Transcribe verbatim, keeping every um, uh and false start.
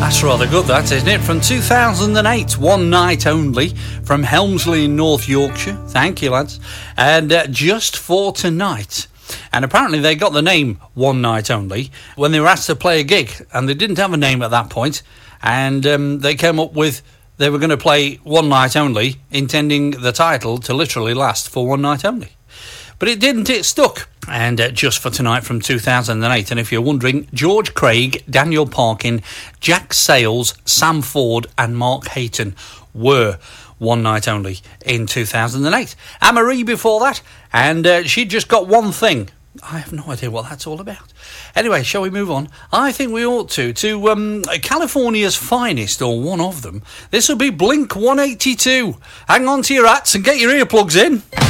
That's rather good, that, isn't it? From two thousand eight, One Night Only, from Helmsley in North Yorkshire. Thank you, lads. And uh, Just for Tonight. And apparently they got the name One Night Only when they were asked to play a gig, and they didn't have a name at that point, and um, they came up with they were going to play One Night Only, intending the title to literally last for one night only. But it didn't, it stuck. And uh, Just for Tonight from two thousand eight. And if you're wondering, George Craig, Daniel Parkin, Jack Sayles, Sam Ford and Mark Hayton were One Night Only in two thousand eight. Anne-Marie before that, and uh, she'd just got one thing. I have no idea what that's all about. Anyway, shall we move on? I think we ought to, to um, California's finest, or one of them. This will be Blink one eighty-two. Hang on to your hats and get your earplugs in.